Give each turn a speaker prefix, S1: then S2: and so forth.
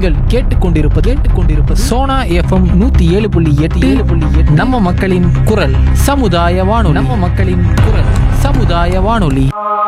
S1: நீங்கள் கேட்டுக்கொண்டிருப்பது சோனா எஃப்எம் 107.8 நம்ம மக்களின் குரல் சமுதாய வானொலி.